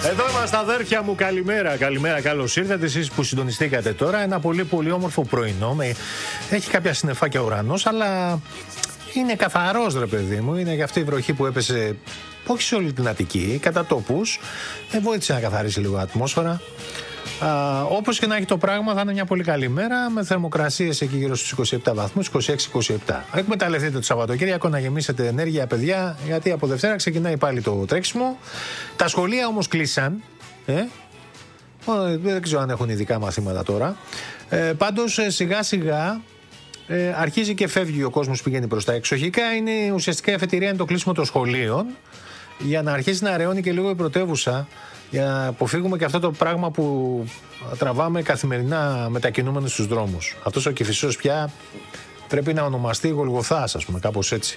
Εδώ είμαστε, αδέρφια μου, καλημέρα. Καλημέρα, καλώς ήρθατε εσείς που συντονιστήκατε τώρα. Ένα πολύ πολύ όμορφο πρωινό. Έχει κάποια συννεφάκια ο ουρανός, αλλά είναι καθαρός, ρε παιδί μου. Είναι για αυτή η βροχή που έπεσε, όχι σε όλη την Αττική, κατά τόπους. Βοήθησε να καθαρίσει λίγο ατμόσφαιρα. Όπως και να έχει το πράγμα, θα είναι μια πολύ καλή μέρα με θερμοκρασίες εκεί γύρω στους 27 βαθμούς, 26-27. Εκμεταλλευτείτε το Σαββατοκύριακο να γεμίσετε ενέργεια, παιδιά, γιατί από Δευτέρα ξεκινάει πάλι το τρέξιμο. Τα σχολεία όμως κλείσαν. Δεν ξέρω αν έχουν ειδικά μαθήματα τώρα. Πάντως σιγά σιγά αρχίζει και φεύγει ο κόσμος που πηγαίνει προς τα εξοχικά. Είναι ουσιαστικά η αφετηρία, είναι το κλείσιμο των σχολείων, για να αρχίσει να αραιώνει και λίγο η πρωτεύουσα, για να αποφύγουμε και αυτό το πράγμα που τραβάμε καθημερινά μετακινούμενοι στους δρόμους. Αυτός ο Κηφισός πια πρέπει να ονομαστεί Γολγοθάς, ας πούμε, κάπως έτσι.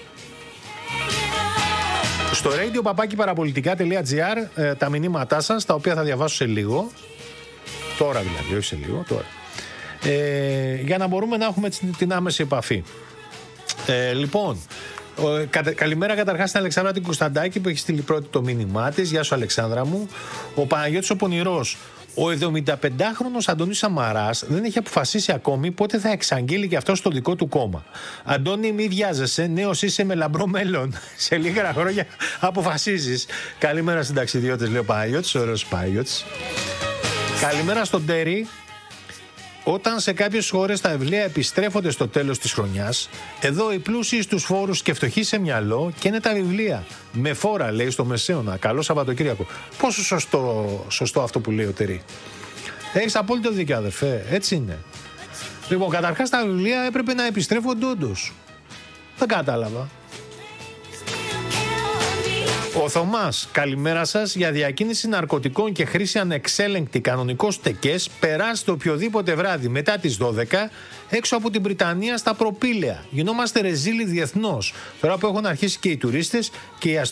Στο radio-parapolitica.gr τα μηνύματά σας, τα οποία θα διαβάσω σε λίγο. Τώρα δηλαδή, όχι σε λίγο, τώρα. Για να μπορούμε να έχουμε την άμεση επαφή. Λοιπόν, καλημέρα καταρχάς στην Αλεξάνδρα την Κωνσταντάκη που έχει στείλει πρώτη το μήνυμά της. Γεια σου, Αλεξάνδρα μου. Ο Παναγιώτης ο Πονηρός. Ο 75χρονος Αντώνης Σαμαράς δεν έχει αποφασίσει ακόμη πότε θα εξαγγείλει και αυτό στο δικό του κόμμα. Αντώνη, μη βιάζεσαι, νέος είσαι με λαμπρό μέλλον. Σε λίγα χρόνια αποφασίζεις. Καλημέρα συνταξιδιώτες, λέει ο Παναγιώτης, ο ωραίος Παναγιώτης. Καλημέρα στον Τέρι. Όταν σε κάποιες χώρες τα βιβλία επιστρέφονται στο τέλος της χρονιάς, εδώ οι πλούσιοι στους φόρους και φτωχοί σε μυαλό και είναι τα βιβλία. Με φόρα, λέει, στο Μεσαίωνα. Καλό Σαββατοκύριακο. Πόσο σωστό αυτό που λέει ο Τερί. Έχεις απόλυτο δίκιο, αδερφέ. Έτσι είναι. Λοιπόν, καταρχάς τα βιβλία έπρεπε να επιστρέφονται όντως. Δεν κατάλαβα. Ο Θωμάς, καλημέρα σας. Για διακίνηση ναρκωτικών και χρήση ανεξέλεγκτη κανονικός τεκές, περάστε οποιοδήποτε βράδυ μετά τις 12 έξω από την Βρυτανία στα προπήλαια. Γινόμαστε ρεζίλοι διεθνώς. Τώρα που έχουν αρχίσει και οι τουρίστες και η αστυνομία